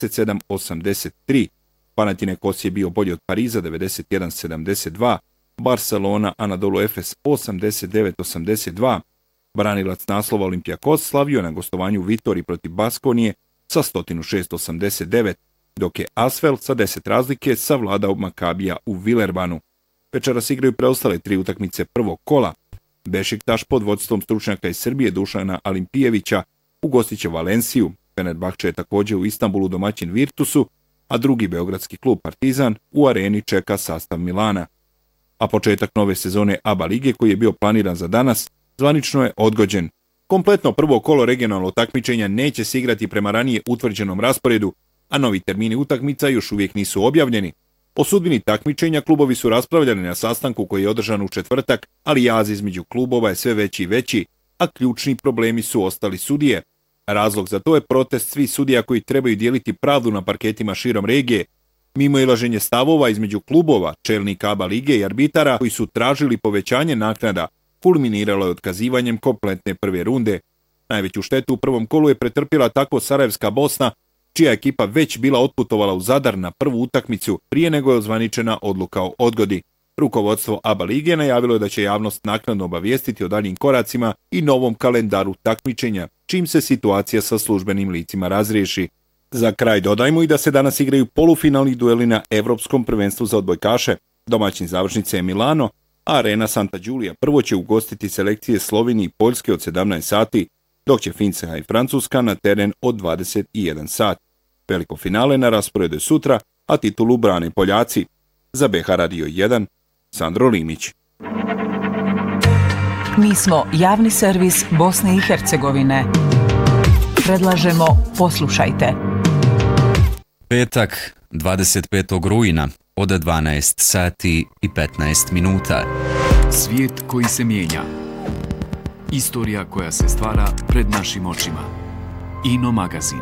97-83. Panathinaikos je bio bolji od Pariza 91-72. Barcelona Anadolu Efes 89-82. Branilac naslova Olympiakos slavio na gostovanju u Vitoriji protiv Baskonije sa 106-89, dok je Asvel sa 10 razlike savladao Makabija u Vilerbanu. Večeras igraju preostale 3 utakmice prvog kola. Bešiktaš pod vodstvom stručnjaka iz Srbije Dušana Alimpijevića ugostit će Valenciju. Fenerbahče je također u Istanbulu domaćin Virtusu, a drugi beogradski klub Partizan u areni čeka sastav Milana. A početak nove sezone ABA lige koji je bio planiran za danas zvanično je odgođen. Kompletno prvo kolo regionalnog takmičenja neće se igrati prema ranije utvrđenom rasporedu, a novi termini utakmica još uvijek nisu objavljeni. O sudbini takmičenja klubovi su raspravljali na sastanku koji je održan u četvrtak, ali jaz između klubova je sve veći i veći, a ključni problemi su ostali sudije. Razlog za to je protest svih sudija koji trebaju dijeliti pravdu na parketima širom regije, mimo ilaženje stavova između klubova, čelnika ABA lige i arbitara koji su tražili povećanje naknada, kulminiralo je otkazivanjem kompletne prve runde. Najveću štetu u prvom kolu je pretrpjela tako Sarajevska Bosna, čija ekipa već bila otputovala u Zadar na prvu utakmicu prije nego je ozvaničena odluka o odgodi. Rukovodstvo ABA lige najavilo je da će javnost naknadno obavijestiti o daljim koracima i novom kalendaru takmičenja, čim se situacija sa službenim licima razriješi. Za kraj dodajmo i da se danas igraju polufinalni dueli na Evropskom prvenstvu za odbojkaše. Domaćin završnice je Milano, a Arena Santa Giulia prvo će ugostiti selekcije Slovenije i Poljske od 17 sati, dok će Finska i Francuska na teren od 21 sat. Veliko finale na rasporedu je sutra, a titulu brane Poljaci. Za BH Radio 1, Sandro Limić. Mi smo javni servis Bosne i Hercegovine. Predlažemo poslušajte. Petak, 25. rujna, od 12 sati i 15 minuta. Svijet koji se mijenja. Istorija koja se stvara pred našim očima. Ino magazin.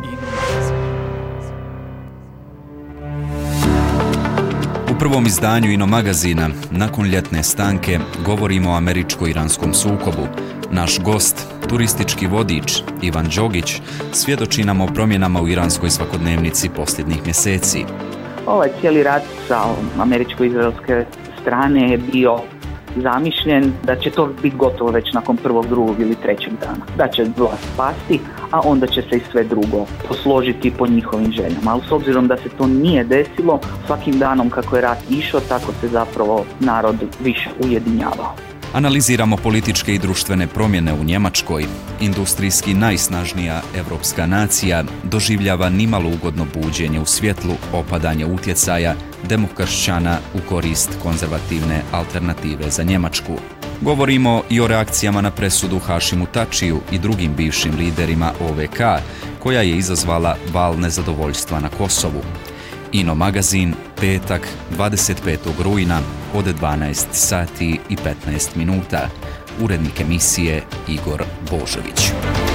U prvom izdanju Ino magazina, nakon ljetne stanke, govorimo o američko-iranskom sukobu. Naš gost, turistički vodič Ivan Đogić, svjedoči nam o promjenama u iranskoj svakodnevnici posljednjih mjeseci. Ovaj cijeli rat sa američko-izraelske strane je bio zamišljen da će to biti gotovo već nakon prvog, drugog ili trećeg dana. Da će vlast pasti, a onda će se i sve drugo posložiti po njihovim željama. Ali s obzirom da se to nije desilo, svakim danom kako je rat išao, tako se zapravo narod više ujedinjavao. Analiziramo političke i društvene promjene u Njemačkoj. Industrijski najsnažnija evropska nacija doživljava nimalo ugodno buđenje u svjetlu opadanja utjecaja demokršćana u korist konzervativne alternative za Njemačku. Govorimo i o reakcijama na presudu Hašimu Tačiju i drugim bivšim liderima OVK, koja je izazvala val nezadovoljstva na Kosovu. Ino magazin, petak, 25. rujna, od 12 sati i 15 minuta. Urednik emisije Igor Božović.